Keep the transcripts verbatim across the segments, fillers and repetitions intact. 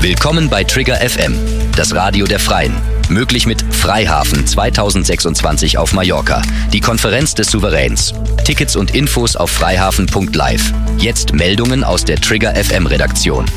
Willkommen bei Trigger F M, das Radio der Freien. Möglich mit Freihafen zweitausendsechsundzwanzig auf Mallorca, die Konferenz des Souveräns. Tickets und Infos auf freihafen punkt live. Jetzt Meldungen aus der Trigger F M Redaktion.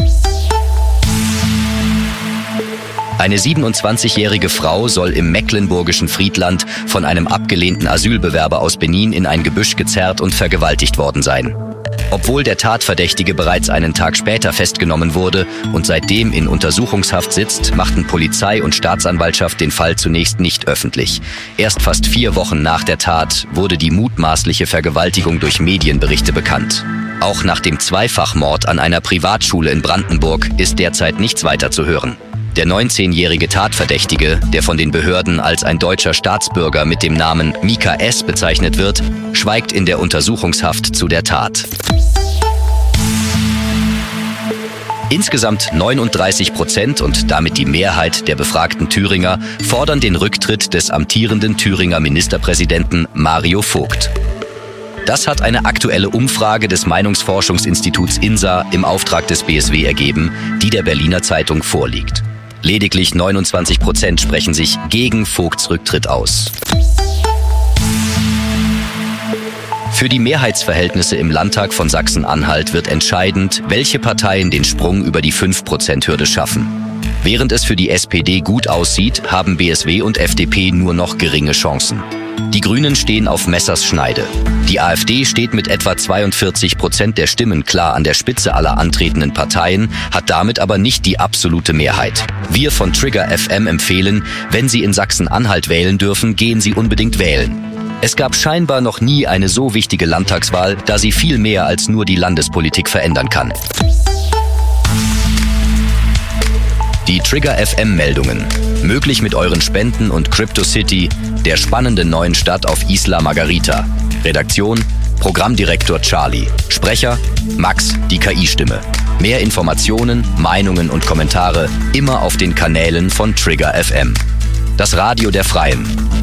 Eine siebenundzwanzigjährige Frau soll im mecklenburgischen Friedland von einem abgelehnten Asylbewerber aus Benin in ein Gebüsch gezerrt und vergewaltigt worden sein. Obwohl der Tatverdächtige bereits einen Tag später festgenommen wurde und seitdem in Untersuchungshaft sitzt, machten Polizei und Staatsanwaltschaft den Fall zunächst nicht öffentlich. Erst fast vier Wochen nach der Tat wurde die mutmaßliche Vergewaltigung durch Medienberichte bekannt. Auch nach dem Zweifachmord an einer Privatschule in Brandenburg ist derzeit nichts weiter zu hören. Der neunzehnjährige Tatverdächtige, der von den Behörden als ein deutscher Staatsbürger mit dem Namen Mika S. bezeichnet wird, schweigt in der Untersuchungshaft zu der Tat. Insgesamt neununddreißig Prozent und damit die Mehrheit der befragten Thüringer fordern den Rücktritt des amtierenden Thüringer Ministerpräsidenten Mario Vogt. Das hat eine aktuelle Umfrage des Meinungsforschungsinstituts INSA im Auftrag des B S W ergeben, die der Berliner Zeitung vorliegt. Lediglich neunundzwanzig Prozent sprechen sich gegen Vogts Rücktritt aus. Für die Mehrheitsverhältnisse im Landtag von Sachsen-Anhalt wird entscheidend, welche Parteien den Sprung über die fünf Prozent Hürde schaffen. Während es für die S P D gut aussieht, haben B S W und F D P nur noch geringe Chancen. Die Grünen stehen auf Messerschneide. Die AfD steht mit etwa zweiundvierzig Prozent der Stimmen klar an der Spitze aller antretenden Parteien, hat damit aber nicht die absolute Mehrheit. Wir von Trigger F M empfehlen, wenn Sie in Sachsen-Anhalt wählen dürfen, gehen Sie unbedingt wählen. Es gab scheinbar noch nie eine so wichtige Landtagswahl, da sie viel mehr als nur die Landespolitik verändern kann. Die Trigger F M-Meldungen. Möglich mit euren Spenden und CryptoCity, der spannenden neuen Stadt auf Isla Margarita. Redaktion: Programmdirektor Charlie. Sprecher: Max, die K I-Stimme. Mehr Informationen, Meinungen und Kommentare immer auf den Kanälen von Trigger F M. Das Radio der Freien.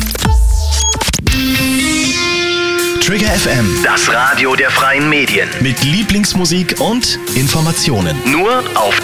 Trigger F M, das Radio der freien Medien. Mit Lieblingsmusik und Informationen. Nur auf